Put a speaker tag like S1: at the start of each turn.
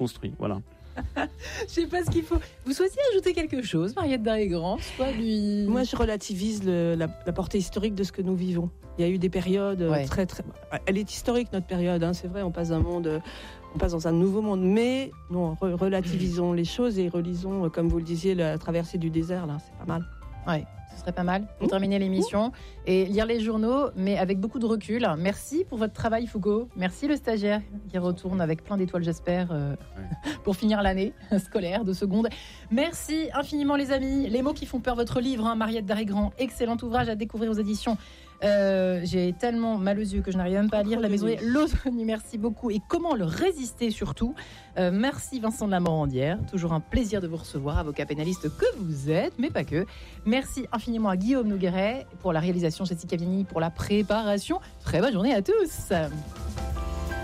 S1: construit. Voilà.
S2: Je sais pas ce qu'il faut. Vous souhaitiez ajouter quelque chose, Mariette Darré-Grand, soit lui...
S3: Moi, je relativise la portée historique de ce que nous vivons. Il y a eu des périodes très, très... Elle est historique, notre période. C'est vrai, on passe dans un nouveau monde. Mais non, relativisons les choses et relisons, comme vous le disiez, la traversée du désert. Là, c'est pas mal.
S2: Ouais. Ce serait pas mal pour terminer l'émission et lire les journaux, mais avec beaucoup de recul. Merci pour votre travail, Foucault. Merci le stagiaire qui retourne avec plein d'étoiles, j'espère, pour finir l'année scolaire de seconde. Merci infiniment, les amis. Les mots qui font peur, votre livre, Mariette Darré-Grand, excellent ouvrage à découvrir aux éditions. J'ai tellement mal aux yeux que je n'arrive même pas à lire. La maison est l'automne. Merci beaucoup. Et comment le résister surtout. Merci Vincent de la Morandière. Toujours un plaisir de vous recevoir, avocat pénaliste que vous êtes, mais pas que. Merci infiniment à Guillaume Nogueret pour la réalisation, Jessica Vigney pour la préparation. Très bonne journée à tous.